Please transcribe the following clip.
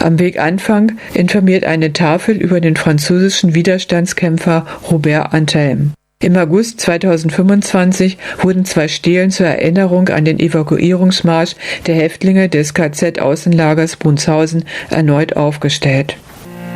Am Weganfang informiert eine Tafel über den französischen Widerstandskämpfer Robert Antelme. Im August 2025 wurden 2 Stelen zur Erinnerung an den Evakuierungsmarsch der Häftlinge des KZ-Außenlagers Brunshausen erneut aufgestellt.